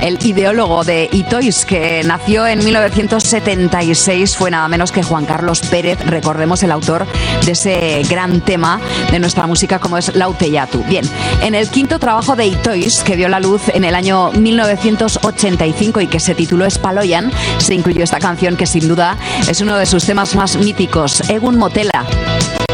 El ideólogo de Itoiz, que nació en 1976, fue nada menos que Juan Carlos Pérez, recordemos el autor de ese gran tema de nuestra música como es Lauteyatu. Bien, en el quinto trabajo de Itoiz, que dio la luz en el año 1985 y que se tituló Espaloian, se incluyó esta canción que sin duda es uno de sus temas más míticos, Egun Motela.